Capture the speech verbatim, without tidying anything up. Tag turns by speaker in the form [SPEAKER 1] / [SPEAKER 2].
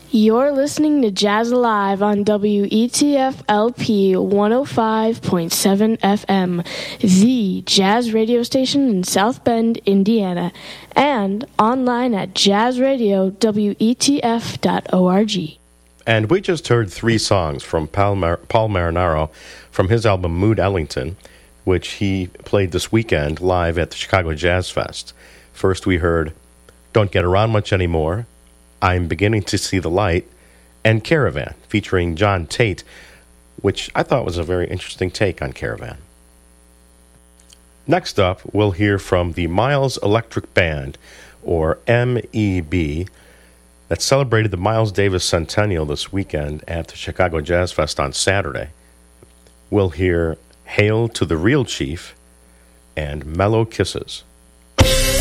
[SPEAKER 1] You're listening to Jazz Alive on W E T F L P one oh five point seven F M, the jazz radio station in South Bend, Indiana, and online at jazz radio w e t f dot org.
[SPEAKER 2] And we just heard three songs from Paul, Mar- Paul Marinaro from his album Mood Ellington, which he played this weekend live at the Chicago Jazz Fest. First we heard Don't Get Around Much Anymore, I'm Beginning to See the Light, and Caravan, featuring John Tate, which I thought was a very interesting take on Caravan. Next up, we'll hear from the Miles Electric Band, or M E B, that celebrated the Miles Davis Centennial this weekend at the Chicago Jazz Fest on Saturday. We'll hear Hail to the Real Chief and Mellow Kisses.